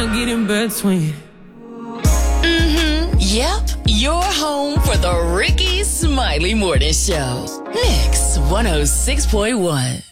get in between. Yep, you're home for the Ricky Smiley Morning Show. Mix 106.1.